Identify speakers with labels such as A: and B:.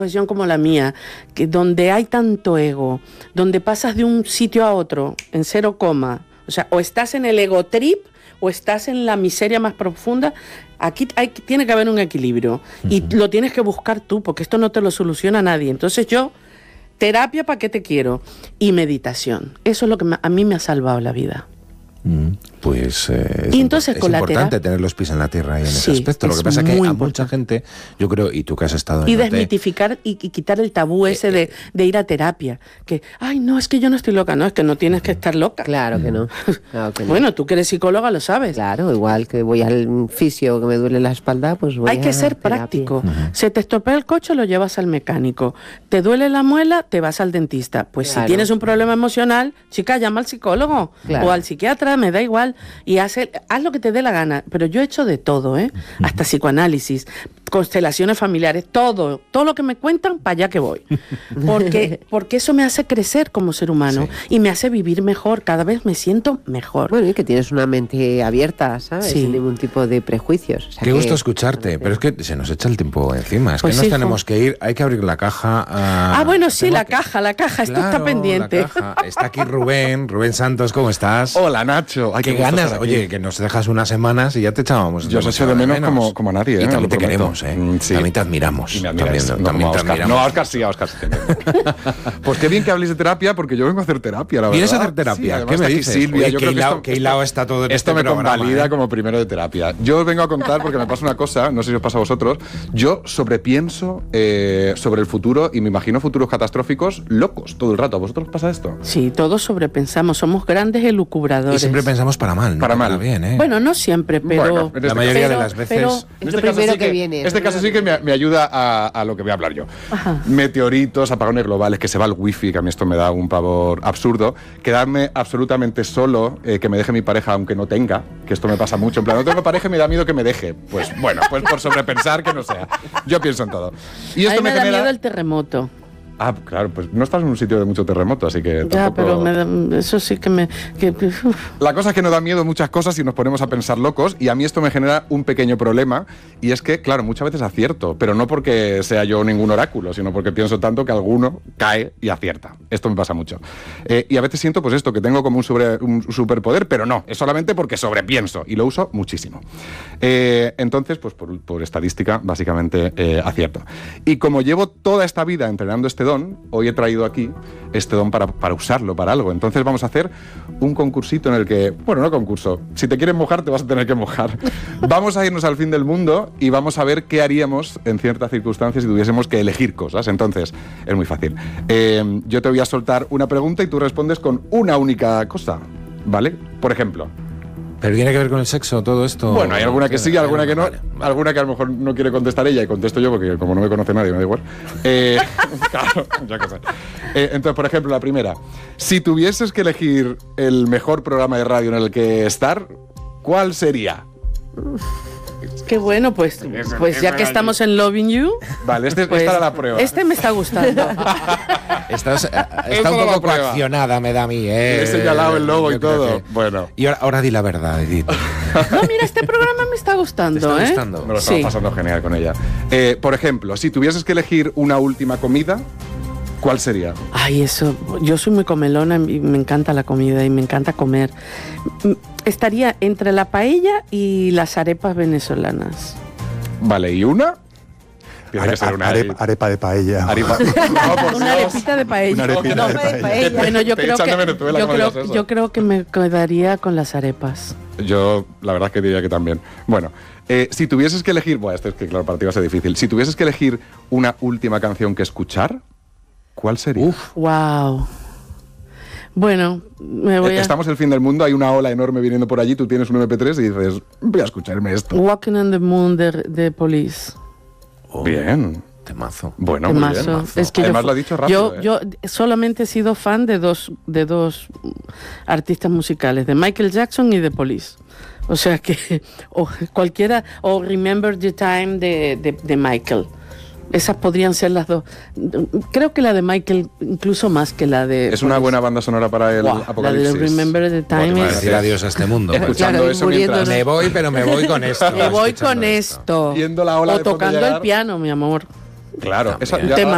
A: profesión como la mía, que donde hay tanto ego, donde pasas de un sitio a otro en 0, o sea, o estás en el ego trip o estás en la miseria más profunda. Aquí tiene que haber un equilibrio y lo tienes que buscar tú, porque esto no te lo soluciona nadie. Entonces yo, terapia, ¿para qué te quiero? Y meditación. Eso es lo que a mí me ha salvado la vida.
B: Pues
A: y entonces,
B: es importante tener los pies en la tierra ahí en ese aspecto. Lo que pasa es que a mucha gente, yo creo, y tú que has estado en
A: y desmitificar y quitar el tabú ese de ir a terapia. Que, ay, no, es que yo no estoy loca. No, es que no tienes que estar loca.
C: Claro que no. Claro que no.
A: Bueno, tú que eres psicóloga lo sabes.
C: Claro, igual que voy al fisio que me duele la espalda, pues voy
A: Hay que ser práctico. Se te estropea el coche, lo llevas al mecánico. Te duele la muela, te vas al dentista. Pues si tienes un problema emocional, chica, llama al psicólogo o al psiquiatra, me da igual. Y haz lo que te dé la gana. Pero yo he hecho de todo, hasta psicoanálisis, constelaciones familiares, todo lo que me cuentan, para allá que voy. Porque eso me hace crecer como ser humano y me hace vivir mejor, cada vez me siento mejor.
C: Bueno, y que tienes una mente abierta, ¿sabes? Sin ningún tipo de prejuicios. O sea,
B: qué gusto escucharte, pero es que se nos echa el tiempo encima, es pues que nos tenemos que ir, hay que abrir la caja.
A: Bueno, sí, la caja, esto está pendiente.
B: Está aquí Rubén Santos, ¿cómo estás?
D: Hola, Nacho.
B: Qué ganas, oye, que nos dejas unas semanas y ya te echábamos.
D: Yo os echo de menos como nadie,
B: y también te queremos,
D: Sí.
B: También te admiramos.
D: Y me admiras. También te admiramos. No, a Óscar sí. Pues qué bien que habléis de terapia, porque yo vengo a hacer terapia, la verdad.
B: ¿Vienes a hacer terapia?
D: Sí,
B: ¿Qué me dices?
D: Silvia,
B: oye, qué hilado está todo en
D: esto me convalida como primero de terapia. Yo os vengo a contar porque me pasa una cosa, no sé si os pasa a vosotros, yo sobrepienso sobre el futuro y me imagino futuros catastróficos locos todo el rato. ¿A vosotros os pasa esto?
A: Sí, todos sobrepensamos, somos grandes elucubradores.
B: Y siempre pensamos para mal, ¿no?
D: Para mal.
B: Bien, ¿eh?
A: Bueno, no siempre, pero...
B: Bueno, la mayoría de las veces...
D: Este caso sí que me ayuda a lo que voy a hablar yo. Ajá. Meteoritos, apagones globales, que se va el wifi, que a mí esto me da un pavor absurdo. Quedarme absolutamente solo, que me deje mi pareja aunque no tenga, que esto me pasa mucho. En plan, no tengo pareja y me da miedo que me deje. Pues bueno, pues por sobrepensar que no sea. Yo pienso en todo. Y esto
A: a mí me da miedo el terremoto.
D: Ah, claro, pues no estás en un sitio de mucho terremoto, así que
A: ya, tampoco... pero eso sí que me...
D: La cosa es que nos da miedo muchas cosas y nos ponemos a pensar locos, y a mí esto me genera un pequeño problema, y es que, claro, muchas veces acierto, pero no porque sea yo ningún oráculo, sino porque pienso tanto que alguno cae y acierta. Esto me pasa mucho. Y a veces siento, pues esto, que tengo como un superpoder, pero no, es solamente porque sobrepienso, y lo uso muchísimo. Entonces, pues por estadística, básicamente acierto. Y como llevo toda esta vida entrenando este don, hoy he traído aquí este don para usarlo para algo. Entonces vamos a hacer un concursito en el que, bueno, no concurso, si te quieres mojar te vas a tener que mojar. Vamos a irnos al fin del mundo y vamos a ver qué haríamos en ciertas circunstancias si tuviésemos que elegir cosas. Entonces, es muy fácil. Yo te voy a soltar una pregunta y tú respondes con una única cosa, ¿vale? Por ejemplo...
B: ¿Pero tiene que ver con el sexo todo esto?
D: Bueno, hay alguna que sí, alguna que no. Vale. Alguna que a lo mejor no quiere contestar ella y contesto yo porque como no me conoce nadie, me da igual. Claro, ya que sé. Entonces, por ejemplo, la primera. Si tuvieses que elegir el mejor programa de radio en el que estar, ¿cuál sería?
A: Qué bueno, pues ya que estamos en Loving You...
D: Vale, esta era la prueba.
A: Este me está gustando.
B: Está un poco coaccionada, me da a mí,
D: He señalado el logo y todo. Bueno.
B: Y ahora di la verdad, Edith.
A: No, mira, este programa me está gustando,
B: ¿Te está gustando?
D: Me lo estaba pasando genial con ella. Por ejemplo, si tuvieses que elegir una última comida, ¿cuál sería?
A: Ay, eso. Yo soy muy comelona y me encanta la comida y me encanta comer. Estaría entre la paella y las arepas venezolanas.
D: Vale, ¿y una?
E: Arepa de paella.
A: Una arepita de paella.
E: Una arepita de paella.
A: Bueno, yo creo que me quedaría con las arepas.
D: Yo, la verdad es que diría que también. Bueno, si tuvieses que elegir... Bueno, esto es que claro, para ti va a ser difícil. Si tuvieses que elegir una última canción que escuchar, ¿cuál sería?
A: Wow. Bueno,
D: Estamos el fin del mundo, hay una ola enorme viniendo por allí, tú tienes un MP3 y dices, voy a escucharme esto.
A: Walking on the Moon de Police.
D: Bien.
B: Temazo.
D: Bueno,
A: temazo.
D: Muy bien.
A: Es que
D: además lo ha dicho rápido.
A: Yo solamente he sido fan de dos artistas musicales, de Michael Jackson y de Police. O sea que cualquiera, o Remember the Time de Michael. Esas podrían ser las dos. Creo que la de Michael incluso más que la de...
D: Es una buena banda sonora para el Apocalipsis.
A: La de Remember the Time
B: es... decir adiós a este mundo.
D: Escuchando eso mientras...
B: Me voy, pero me voy con esto.
A: Me voy con esto.
D: Viendo la ola
A: o tocando el piano, mi amor.
D: Claro.
A: Tema